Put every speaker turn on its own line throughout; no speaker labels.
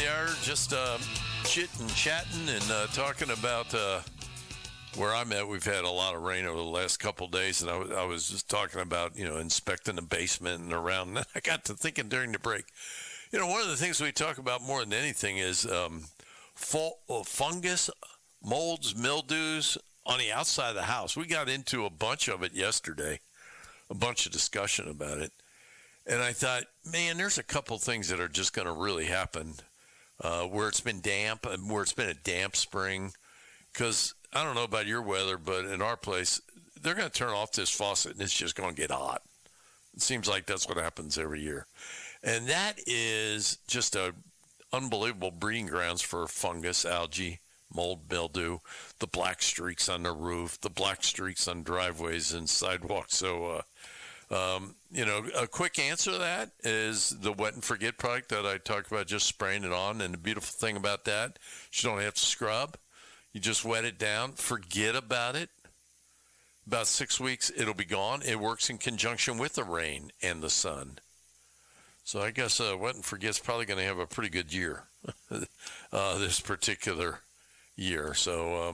the hour, just chatting and talking about where I'm at. We've had a lot of rain over the last couple of days, and I was just talking about, inspecting the basement and around. And then I got to thinking during the break, one of the things we talk about more than anything is fungus, molds, mildews on the outside of the house. We got into a bunch of it yesterday, a bunch of discussion about it. And I thought, man, there's a couple things that are just going to really happen where it's been damp, where it's been a damp spring. Because I don't know about your weather, but in our place, they're going to turn off this faucet and it's just going to get hot. It seems like that's what happens every year. And that is just a unbelievable breeding grounds for fungus, algae, mold, mildew, the black streaks on the roof, the black streaks on driveways and sidewalks. So, a quick answer to that is the Wet and Forget product that I talked about, just spraying it on. And the beautiful thing about that, you don't have to scrub. You just wet it down, forget about it. About 6 weeks, it'll be gone. It works in conjunction with the rain and the sun. So I guess Wet and Forget's probably going to have a pretty good year this particular year. So,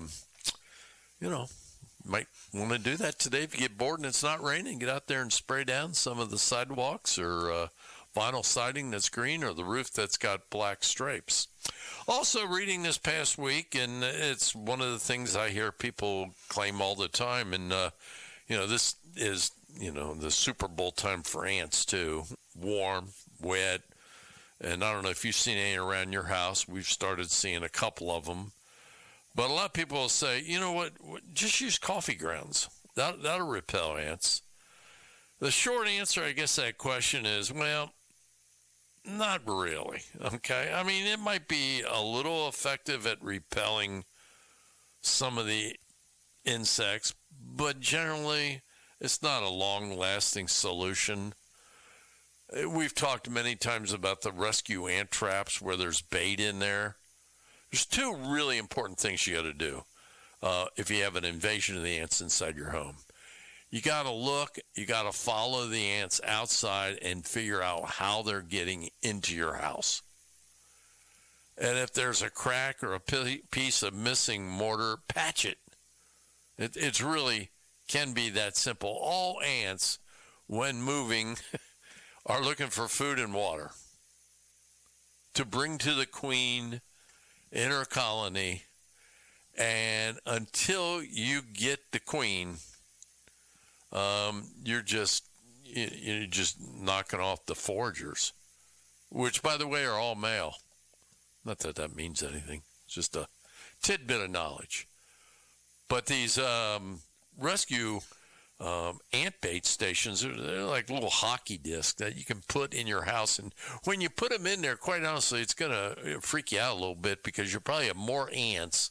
might want to do that today. If you get bored and it's not raining, get out there and spray down some of the sidewalks or vinyl siding that's green or the roof that's got black stripes. Also reading this past week, and it's one of the things I hear people claim all the time, and, this is, the Super Bowl time for ants too. Warm, wet, and I don't know if you've seen any around your house. We've started seeing a couple of them. But a lot of people will say, you know what, just use coffee grounds. That'll repel ants. The short answer, I guess, to that question is, well, not really, okay? I mean, it might be a little effective at repelling some of the insects, but generally, it's not a long-lasting solution. We've talked many times about the rescue ant traps where there's bait in there. There's two really important things you got to do if you have an invasion of the ants inside your home. You got to look, you got to follow the ants outside and figure out how they're getting into your house. And if there's a crack or a piece of missing mortar, patch it. It's really can be that simple. All ants, when moving, are looking for food and water to bring to the queen in her colony, and until you get the queen, you're just knocking off the foragers, which, by the way, are all male. Not that that means anything. It's just a tidbit of knowledge. But these rescue ant bait stations, they're like little hockey discs that you can put in your house. And when you put them in there, quite honestly, it's going to freak you out a little bit because you probably have more ants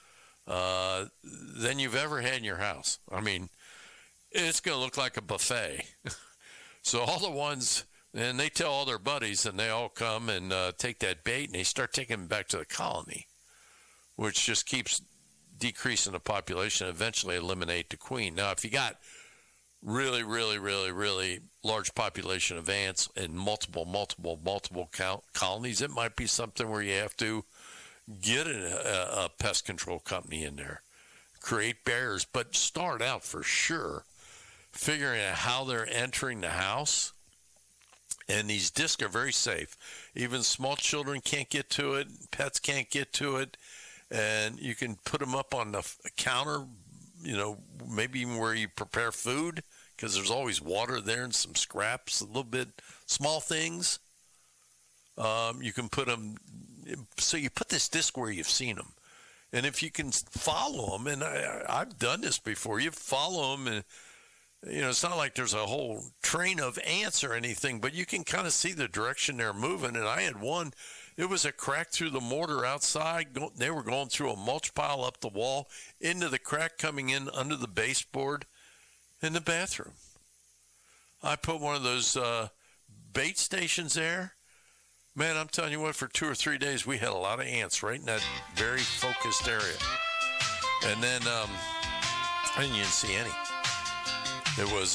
than you've ever had in your house. I mean, it's going to look like a buffet. So all the ones, and they tell all their buddies, and they all come and take that bait, and they start taking them back to the colony, which just keeps decreasing the population, eventually eliminate the queen. Now, if you got really, really, really, really large population of ants and multiple colonies, it might be something where you have to get a pest control company in there, create barriers, but start out for sure figuring out how they're entering the house. And these discs are very safe. Even small children can't get to it, pets can't get to it. And you can put them up on the counter, maybe even where you prepare food, because there's always water there and some scraps, a little bit, small things. You can put them, so you put this disc where you've seen them. And if you can follow them, and I've done this before, you follow them, and it's not like there's a whole train of ants or anything, but you can kind of see the direction they're moving. And I had one. It was a crack through the mortar outside. They were going through a mulch pile up the wall into the crack coming in under the baseboard in the bathroom. I put one of those bait stations there. Man, I'm telling you what, for 2 or 3 days, we had a lot of ants right in that very focused area. And then I didn't even see any. It was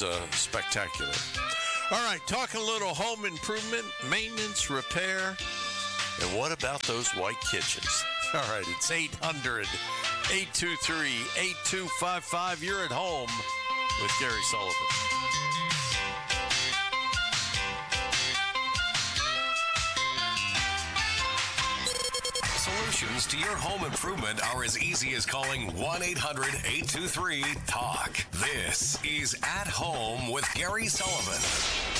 spectacular. All right, talking a little home improvement, maintenance, repair, And what about those white kitchens? All right, it's 800-823-8255. You're at home with Gary Sullivan.
Solutions to your home improvement are as easy as calling 1-800-823-TALK. This is At Home with Gary Sullivan.